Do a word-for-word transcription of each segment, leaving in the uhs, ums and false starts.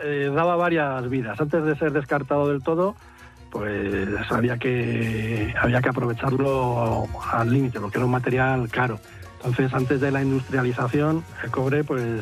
eh, daba varias vidas. Antes de ser descartado del todo, pues había que, había que aprovecharlo al límite, porque era un material caro. Entonces, antes de la industrialización, el cobre pues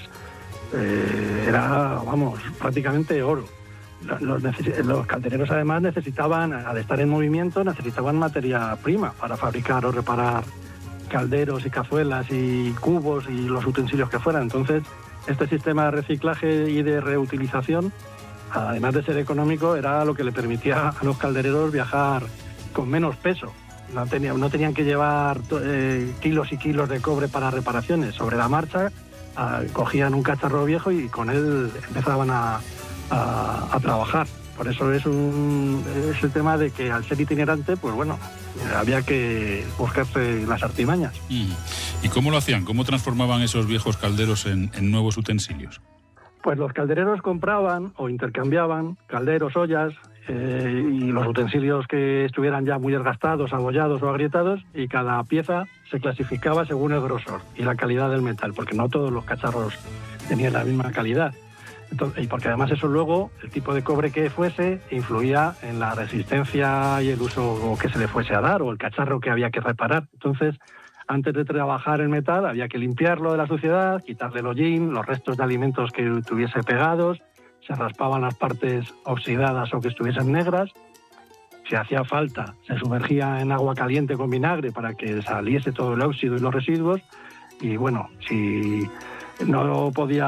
eh, era, vamos, prácticamente oro. Los, los caldereros además necesitaban, al estar en movimiento, necesitaban materia prima para fabricar o reparar calderos y cazuelas y cubos y los utensilios que fueran. Entonces, este sistema de reciclaje y de reutilización, además de ser económico, era lo que le permitía a los caldereros viajar con menos peso. No, tenía, no tenían que llevar eh, kilos y kilos de cobre para reparaciones. Sobre la marcha, eh, cogían un cacharro viejo y con él empezaban a, a, a trabajar. Por eso es, un, es el tema de que al ser itinerante, pues bueno, había que buscarse las artimañas. ¿Y, y cómo lo hacían? ¿Cómo transformaban esos viejos calderos en, en nuevos utensilios? Pues los caldereros compraban o intercambiaban calderos, ollas eh, y los utensilios que estuvieran ya muy desgastados, abollados o agrietados, y cada pieza se clasificaba según el grosor y la calidad del metal, porque no todos los cacharros tenían la misma calidad. Entonces, y porque además eso luego, el tipo de cobre que fuese, influía en la resistencia y el uso que se le fuese a dar o el cacharro que había que reparar. Entonces, antes de trabajar el metal había que limpiarlo de la suciedad, quitarle el hollín, los restos de alimentos que tuviese pegados, se raspaban las partes oxidadas o que estuviesen negras. Si hacía falta, se sumergía en agua caliente con vinagre para que saliese todo el óxido y los residuos. Y bueno, si no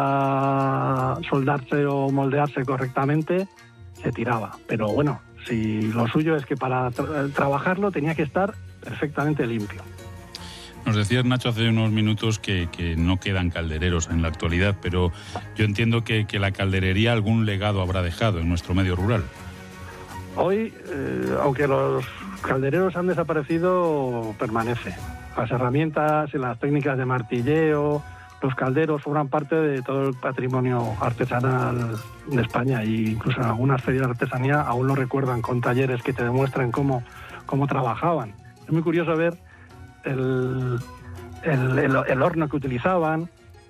podía soldarse o moldearse correctamente, se tiraba. Pero bueno, si lo suyo es que para tra- trabajarlo tenía que estar perfectamente limpio. Nos decías, Nacho, hace unos minutos que, que no quedan caldereros en la actualidad, pero yo entiendo que, que la calderería algún legado habrá dejado en nuestro medio rural. Hoy, eh, aunque los caldereros han desaparecido, permanece. Las herramientas y las técnicas de martilleo, los calderos forman parte de todo el patrimonio artesanal de España, e incluso en algunas ferias de artesanía aún lo recuerdan con talleres que te demuestran cómo, cómo trabajaban. Es muy curioso ver el, el, el, el horno que utilizaban.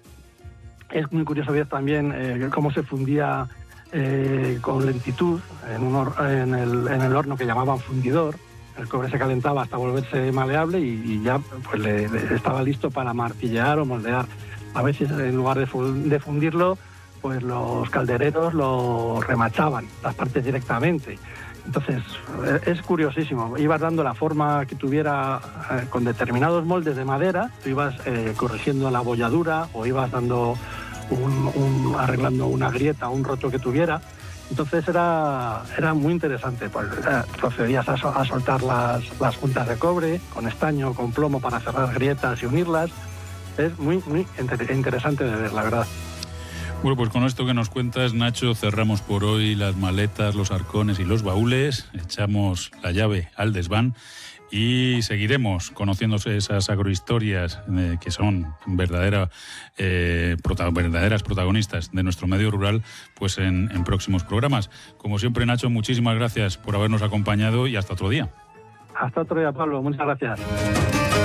Es muy curioso ver también eh, cómo se fundía eh, con lentitud en, un or, en, el, en el horno que llamaban fundidor. El cobre se calentaba hasta volverse maleable y, y ya pues, le, le estaba listo para martillear o moldear. A veces, en lugar de, de fundirlo, pues los caldereros lo remachaban, las partes directamente. Entonces, es curiosísimo. Ibas dando la forma que tuviera eh, con determinados moldes de madera, tú ibas eh, corrigiendo la abolladura o ibas dando un, un, arreglando una grieta o un roto que tuviera. Entonces era, era muy interesante. Pues, eh, procedías a, a soltar las, las juntas de cobre con estaño, con plomo para cerrar grietas y unirlas. Es muy, muy inter- interesante de ver, la verdad. Bueno, pues con esto que nos cuentas, Nacho, cerramos por hoy las maletas, los arcones y los baúles, echamos la llave al desván y seguiremos conociéndose esas agrohistorias eh, que son verdadera, eh, prota- verdaderas protagonistas de nuestro medio rural, pues en, en próximos programas. Como siempre, Nacho, muchísimas gracias por habernos acompañado y hasta otro día. Hasta otro día, Pablo. Muchas gracias.